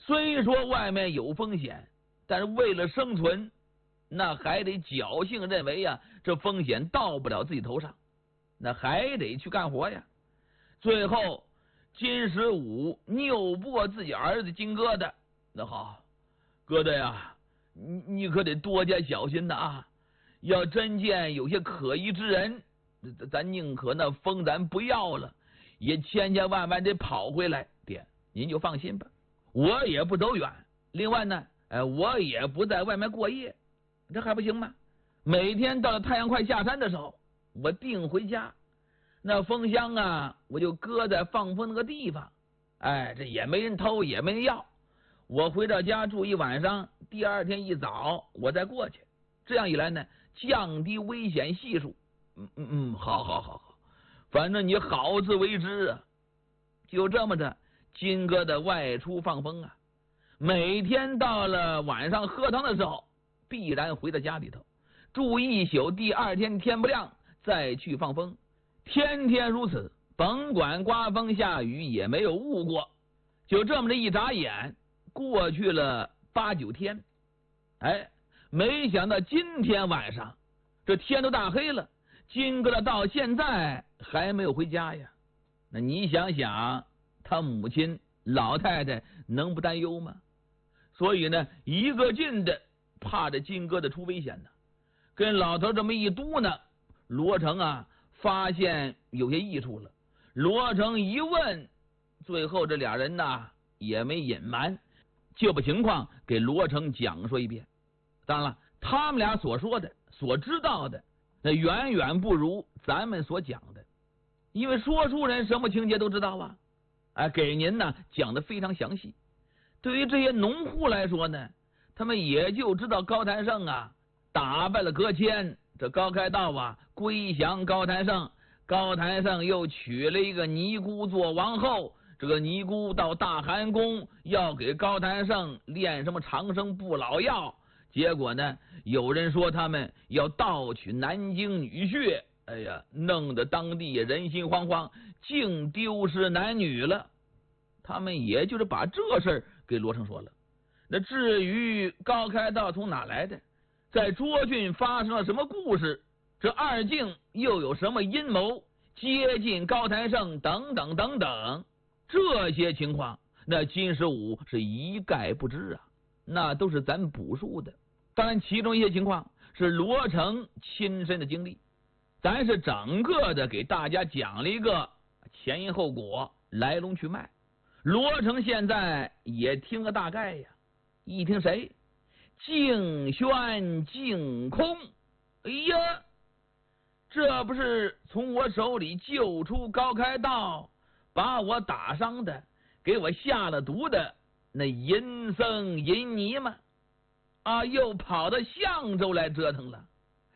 虽说外面有风险，但是为了生存，那还得侥幸认为呀，这风险到不了自己头上，那还得去干活呀。最后金十五拗不过自己儿子金疙瘩，那好，疙瘩呀，你可得多加小心呐啊！要真见有些可疑之人，咱宁可那封咱不要了，也千千万万得跑回来。爹，您就放心吧，我也不走远。另外呢，我也不在外面过夜，这还不行吗？每天到了太阳快下山的时候，我定回家。那风箱啊，我就搁在放风那个地方，这也没人偷，也没人要。我回到家住一晚上，第二天一早我再过去。这样一来呢，降低危险系数。好，反正你好自为之啊。就这么着，金疙瘩外出放风啊，每天到了晚上喝汤的时候，必然回到家里头住一宿，第二天天不亮再去放风。天天如此，甭管刮风下雨也没有误过。就这么着一眨眼过去了8、9天，没想到今天晚上这天都大黑了，金疙瘩到现在还没有回家呀。那你想想，他母亲老太太能不担忧吗？所以呢，一个劲的怕着金疙瘩出危险呢。跟老头这么一嘟囔，罗成啊发现有些益处了。罗成一问，最后这俩人呐也没隐瞒，就把情况给罗成讲说一遍。当然了，他们俩所说的、所知道的，那远远不如咱们所讲的，因为说书人什么情节都知道啊，给您呢讲的非常详细。对于这些农户来说呢，他们也就知道高谭胜啊打败了葛谦，这高开道啊归降高谭胜，高谭胜又娶了一个尼姑做王后，这个尼姑到大寒宫要给高谭胜炼什么长生不老药，结果呢有人说他们要盗取南京女婿，弄得当地人心惶惶，竟丢失男女了。他们也就是把这事儿给罗成说了。那至于高开道从哪来的，在涿郡发生了什么故事，这二靖又有什么阴谋接近高谭胜等等等等，这些情况那金十五是一概不知啊，那都是咱补述的。当然其中一些情况是罗成亲身的经历，咱是整个的给大家讲了一个前因后果、来龙去脉。罗成现在也听个大概呀，一听谁？静轩静空，这不是从我手里救出高开道，把我打伤的，给我下了毒的那淫僧淫尼吗？又跑到相州来折腾了，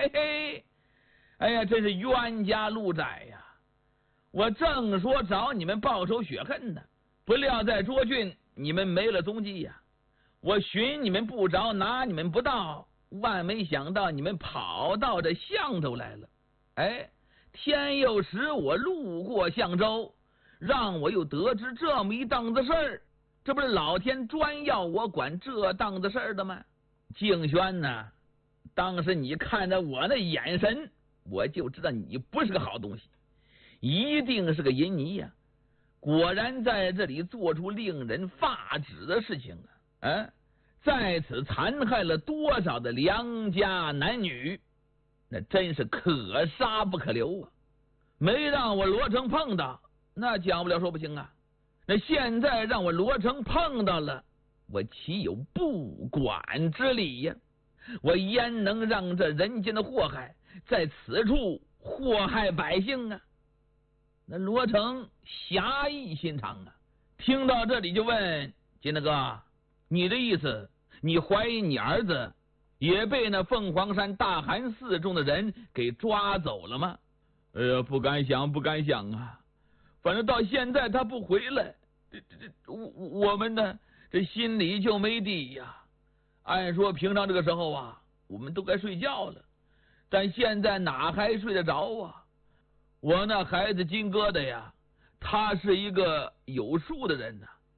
真是冤家路窄呀！我正说找你们报仇雪恨呢，不料在涿郡你们没了踪迹呀！我寻你们不着，拿你们不到，万没想到你们跑到这相州来了。天又使我路过相州，让我又得知这么一档子事儿，这不是老天专要我管这档子事儿的吗？静轩呐，当时你看着我那眼神，我就知道你不是个好东西，一定是个淫尼呀！果然在这里做出令人发指的事情在此残害了多少的良家男女，那真是可杀不可留啊！没让我罗成碰到，那讲不了说不行啊。那现在让我罗成碰到了，我岂有不管之理呀？我焉能让这人间的祸害在此处祸害百姓啊？那罗成侠义心肠啊，听到这里就问金大哥，你的意思，你怀疑你儿子也被那凤凰山大寒寺中的人给抓走了吗？不敢想啊，反正到现在他不回来，我们呢这心里就没底呀。按说平常这个时候啊，我们都该睡觉了，但现在哪还睡得着啊？我那孩子金疙瘩呀，他是一个有数的人呐，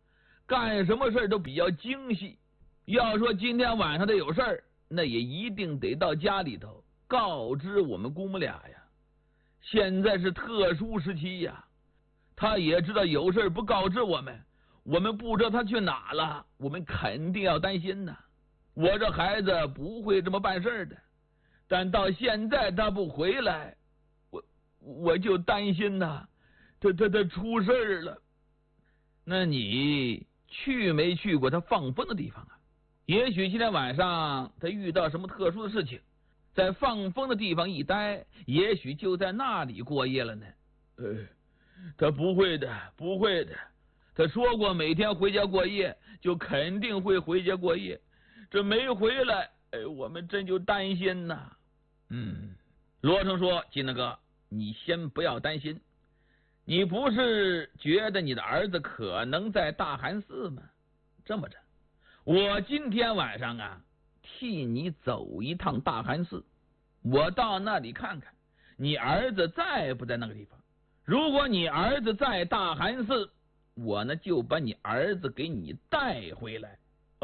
干什么事都比较精细。要说今天晚上他有事儿，那也一定得到家里头告知我们姑母俩呀。现在是特殊时期呀，他也知道有事不告知我们，我们不知道他去哪了，我们肯定要担心呐。我这孩子不会这么办事的，但到现在他不回来，我就担心呐，他出事了。那你去没去过他放风的地方啊？也许今天晚上他遇到什么特殊的事情，在放风的地方一待，也许就在那里过夜了呢。他不会的，不会的。他说过每天回家过夜，就肯定会回家过夜。这没回来，我们真就担心呐。罗成说：“金大哥，你先不要担心。你不是觉得你的儿子可能在大寒寺吗？这么着，我今天晚上啊，替你走一趟大寒寺，我到那里看看你儿子在不在那个地方。如果你儿子在大寒寺，我呢就把你儿子给你带回来。”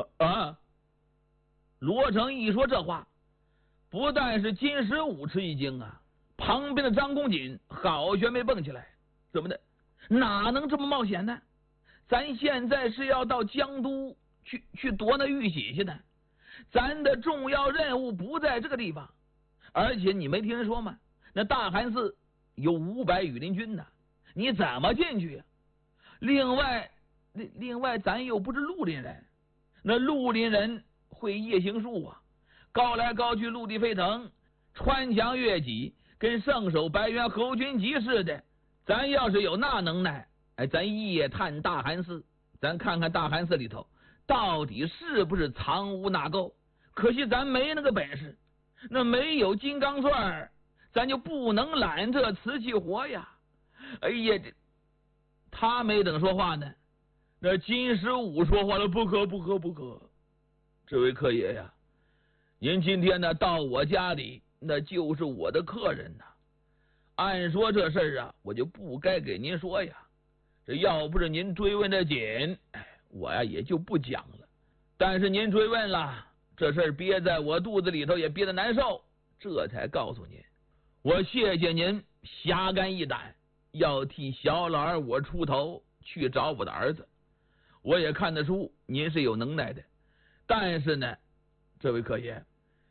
罗成一说这话，不但是金十五吃一惊啊，旁边的张公瑾好悬没蹦起来。怎么的？哪能这么冒险呢？咱现在是要到江都去夺那玉玺去呢，咱的重要任务不在这个地方。而且你没听人说吗？那大寒寺有500羽林军呢，你怎么进去呀？另外咱又不是绿林人，那绿林人会夜行术啊，高来高去，陆地飞腾，穿墙越脊，跟圣手白猿侯君集似的。咱要是有那能耐，咱夜探大寒寺，咱看看大寒寺里头到底是不是藏污纳垢。可惜咱没那个本事，那没有金刚钻，咱就不能揽这瓷器活呀。他没等说话呢，那金十五说话了：“不可。这位客爷呀，您今天呢到我家里，那就是我的客人呐。按说这事儿啊，我就不该给您说呀。这要不是您追问的紧，我呀也就不讲了。但是您追问了，这事儿憋在我肚子里头也憋得难受，这才告诉您。我谢谢您侠肝义胆，要替小老儿我出头去找我的儿子。我也看得出您是有能耐的，但是呢，这位客爷，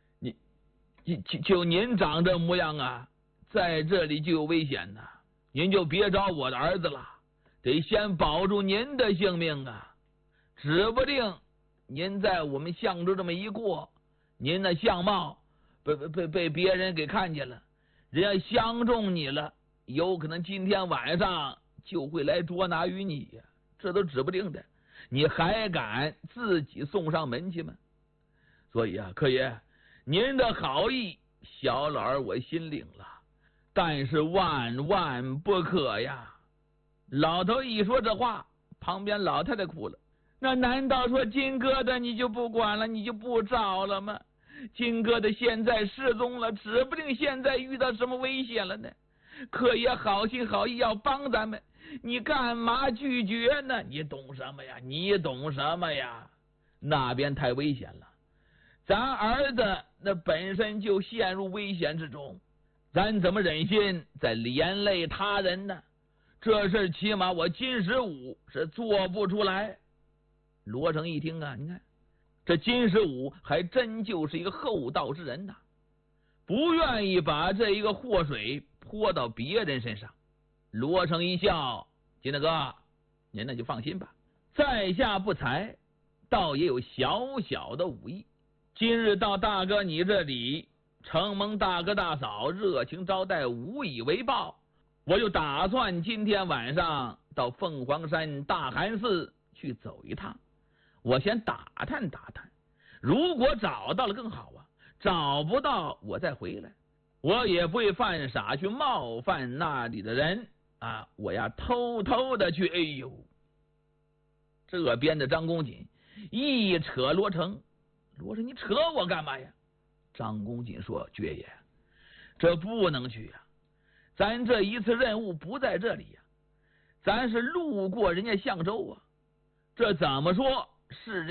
就您长这模样啊，在这里就有危险呐，您就别找我的儿子了，得先保住您的性命啊！指不定您在我们相州这么一过，您的相貌被别人给看见了，人家相中你了，有可能今天晚上就会来捉拿于你呀，这都指不定的。你还敢自己送上门去吗？所以啊，客爷，您的好意，小老儿我心领了。但是万万不可呀！老头一说这话，旁边老太太哭了。那难道说金疙瘩你就不管了，你就不找了吗？金疙瘩现在失踪了，指不定现在遇到什么危险了呢。可也好心好意要帮咱们，你干嘛拒绝呢？你懂什么呀？那边太危险了，咱儿子那本身就陷入危险之中。咱怎么忍心再连累他人呢？这事起码我金十五是做不出来。罗成一听啊，你看这金十五还真就是一个厚道之人呐，不愿意把这一个祸水泼到别人身上。罗成一笑：“金大哥，您那就放心吧，在下不才，倒也有小小的武艺。今日到大哥你这里，承蒙大哥大嫂热情招待，无以为报，我就打算今天晚上到凤凰山大寒寺去走一趟。我先打探，如果找到了更好啊，找不到我再回来。我也不会犯傻去冒犯那里的人啊！我呀偷偷的去。”这边的张公瑾一扯罗成，你扯我干嘛呀？张公瑾说：“爵爷，这不能去呀，咱这一次任务不在这里呀，咱是路过人家相州啊。 这怎么说是